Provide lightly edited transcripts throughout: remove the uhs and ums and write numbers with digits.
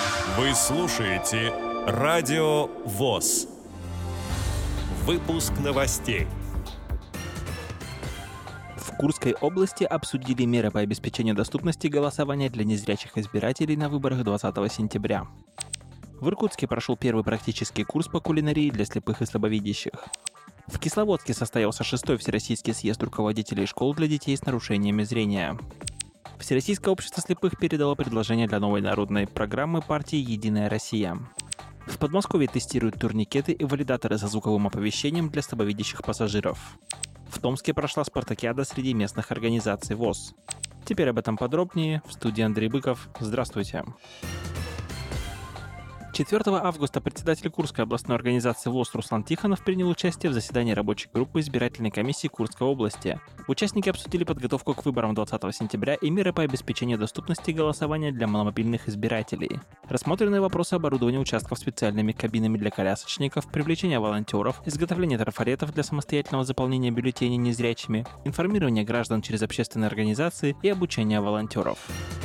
Вы слушаете Радио ВОС. Выпуск новостей. В Курской области обсудили меры по обеспечению доступности голосования для незрячих избирателей на выборах 20 сентября. В Иркутске прошел первый практический курс по кулинарии для слепых и слабовидящих. В Кисловодске состоялся 6-й Всероссийский съезд руководителей школ для детей с нарушениями зрения. Всероссийское общество слепых передало предложение для новой народной программы партии «Единая Россия». В Подмосковье тестируют турникеты и валидаторы со звуковым оповещением для слабовидящих пассажиров. В Томске прошла спартакиада среди местных организаций ВОС. Теперь об этом подробнее. В студии Андрей Быков. Здравствуйте. 4 августа председатель Курской областной организации ВОС Руслан Тихонов принял участие в заседании рабочей группы избирательной комиссии Курской области. Участники обсудили подготовку к выборам 20 сентября и меры по обеспечению доступности голосования для маломобильных избирателей. Рассмотрены вопросы оборудования участков специальными кабинами для колясочников, привлечения волонтеров, изготовления трафаретов для самостоятельного заполнения бюллетеней незрячими, информирования граждан через общественные организации и обучения волонтеров.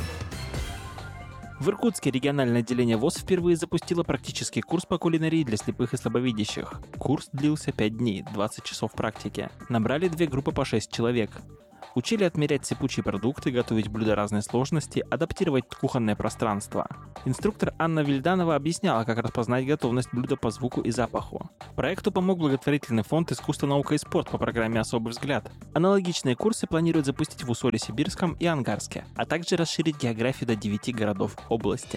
В Иркутске региональное отделение ВОС впервые запустило практический курс по кулинарии для слепых и слабовидящих. Курс длился 5 дней, 20 часов практики. Набрали 2 группы по 6 человек. Учили отмерять сыпучие продукты, готовить блюда разной сложности, адаптировать кухонное пространство. Инструктор Анна Вильданова объясняла, как распознать готовность блюда по звуку и запаху. Проекту помог благотворительный фонд «Искусство, наука и спорт» по программе «Особый взгляд». Аналогичные курсы планируют запустить в Усоле-Сибирском и Ангарске, а также расширить географию до 9 городов области.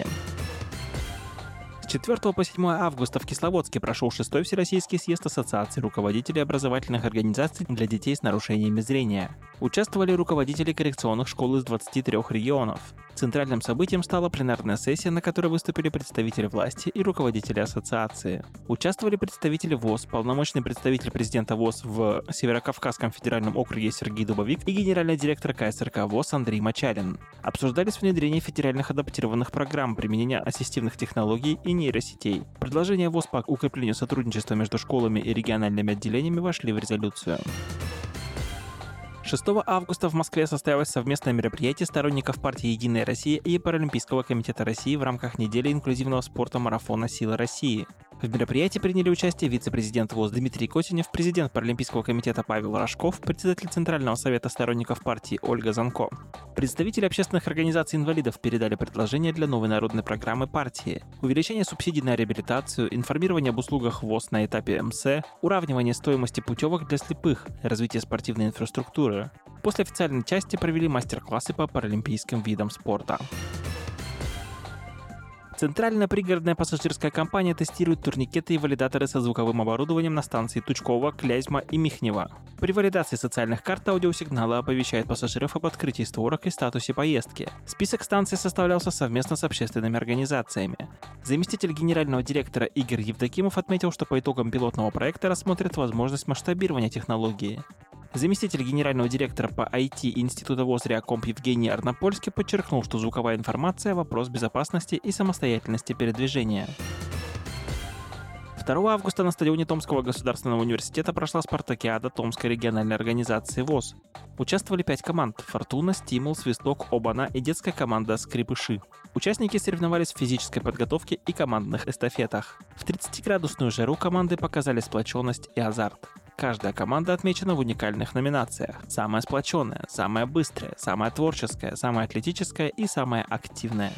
С 4 по 7 августа в Кисловодске прошел 6-й Всероссийский съезд Ассоциации руководителей образовательных организаций для детей с нарушениями зрения. Участвовали руководители коррекционных школ из 23 регионов. Центральным событием стала пленарная сессия, на которой выступили представители власти и руководители ассоциации. Участвовали представители ВОС, полномочный представитель президента ВОС в Северокавказском федеральном округе Сергей Дубовик и генеральный директор КСРК ВОС Андрей Мочалин. Обсуждались внедрение федеральных адаптированных программ, применения ассистивных технологий и нейросетей. Предложения ВОС по укреплению сотрудничества между школами и региональными отделениями вошли в резолюцию. 6 августа в Москве состоялось совместное мероприятие сторонников партии «Единая Россия» и Паралимпийского комитета России в рамках недели инклюзивного спорта марафона «Сила России». В мероприятии приняли участие вице-президент ВОС Дмитрий Котенев, президент Паралимпийского комитета Павел Рожков, председатель Центрального совета сторонников партии Ольга Занко. Представители общественных организаций инвалидов передали предложения для новой народной программы партии: увеличение субсидий на реабилитацию, информирование об услугах ВОС на этапе МС, уравнивание стоимости путевок для слепых, развитие спортивной инфраструктуры. После официальной части провели мастер-классы по паралимпийским видам спорта. Центральная пригородная пассажирская компания тестирует турникеты и валидаторы со звуковым оборудованием на станции Тучково, Клязьма и Михнево. При валидации социальных карт аудиосигнала оповещает пассажиров об открытии створок и статусе поездки. Список станций составлялся совместно с общественными организациями. Заместитель генерального директора Игорь Евдокимов отметил, что по итогам пилотного проекта рассмотрят возможность масштабирования технологии. Заместитель генерального директора по IT Института ВОС Реакомп Евгений Арнопольский подчеркнул, что звуковая информация – вопрос безопасности и самостоятельности передвижения. 2 августа на стадионе Томского государственного университета прошла спартакиада Томской региональной организации ВОС. Участвовали 5 команд – «Фортуна», «Стимул», «Свисток», «Обана» и детская команда «Скрипыши». Участники соревновались в физической подготовке и командных эстафетах. В 30-градусную жару команды показали сплоченность и азарт. Каждая команда отмечена в уникальных номинациях: самая сплоченная, самая быстрая, самая творческая, самая атлетическая и самая активная.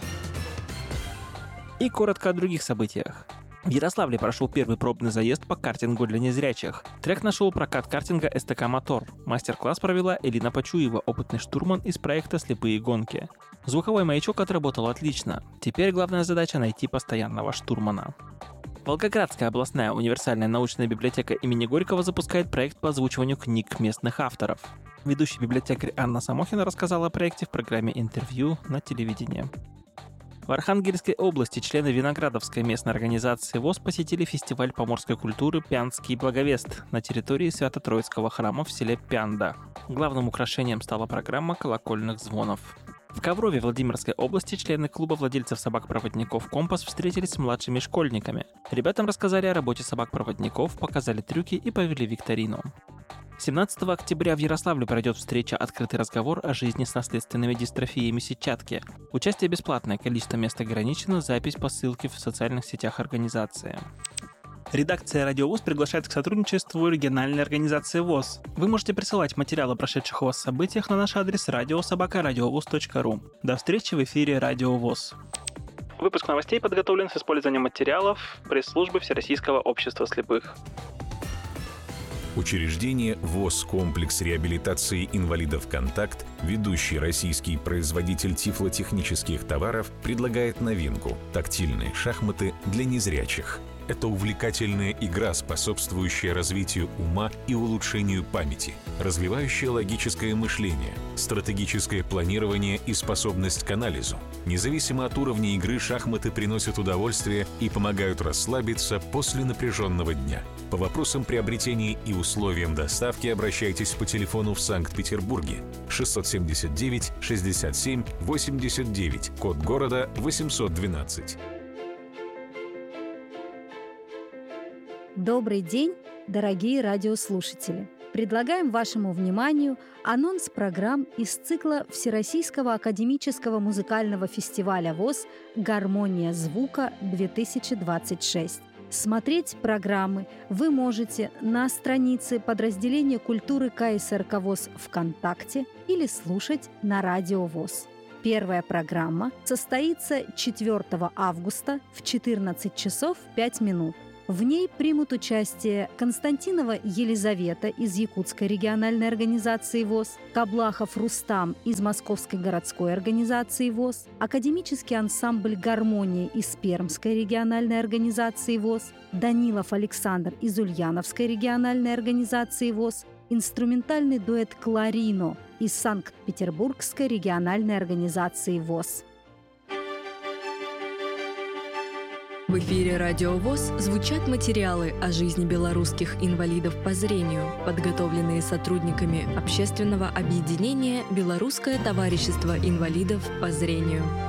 И коротко о других событиях. В Ярославле прошел первый пробный заезд по картингу для незрячих. Трек нашел прокат картинга СТК «Мотор». Мастер-класс провела Элина Почуева, опытный штурман из проекта «Слепые гонки». Звуковой маячок отработал отлично. Теперь главная задача — найти постоянного штурмана. Волгоградская областная универсальная научная библиотека имени Горького запускает проект по озвучиванию книг местных авторов. Ведущий библиотекарь Анна Самохина рассказала о проекте в программе «Интервью» на телевидении. В Архангельской области члены Виноградовской местной организации ВОС посетили фестиваль поморской культуры «Пянский благовест» на территории Свято-Троицкого храма в селе Пянда. Главным украшением стала программа колокольных звонов. В Коврове Владимирской области члены клуба владельцев собак-проводников «Компас» встретились с младшими школьниками. Ребятам рассказали о работе собак-проводников, показали трюки и повели викторину. 17 октября в Ярославле пройдет встреча «Открытый разговор о жизни с наследственными дистрофиями сетчатки». Участие бесплатное, количество мест ограничено, запись по ссылке в социальных сетях организации. Редакция «Радио ВОС» приглашает к сотрудничеству региональной организации ВОС. Вы можете присылать материалы о прошедших у вас событиях на наш адрес radio@radiovos.ru. До встречи в эфире «Радио ВОС». Выпуск новостей подготовлен с использованием материалов пресс-службы Всероссийского общества слепых. Учреждение ВОС «Комплекс реабилитации инвалидов «Контакт», ведущий российский производитель тифлотехнических товаров, предлагает новинку – тактильные шахматы для незрячих. Это увлекательная игра, способствующая развитию ума и улучшению памяти, развивающая логическое мышление, стратегическое планирование и способность к анализу. Независимо от уровня игры, шахматы приносят удовольствие и помогают расслабиться после напряженного дня. По вопросам приобретения и условиям доставки обращайтесь по телефону в Санкт-Петербурге 679 67 89, код города 812. Добрый день, дорогие радиослушатели! Предлагаем вашему вниманию анонс программ из цикла Всероссийского академического музыкального фестиваля ВОС «Гармония звука-2026». Смотреть программы вы можете на странице подразделения культуры КСРК ВОС ВКонтакте или слушать на Радио ВОС. Первая программа состоится 4 августа в 14 часов 5 минут. В ней примут участие Константинова Елизавета из Якутской региональной организации ВОС, Каблахов Рустам из Московской городской организации ВОС, академический ансамбль «Гармония» из Пермской региональной организации ВОС, Данилов Александр из Ульяновской региональной организации ВОС, инструментальный дуэт «Кларино» из Санкт-Петербургской региональной организации ВОС. В эфире «Радио ВОС» звучат материалы о жизни белорусских инвалидов по зрению, подготовленные сотрудниками общественного объединения «Белорусское товарищество инвалидов по зрению».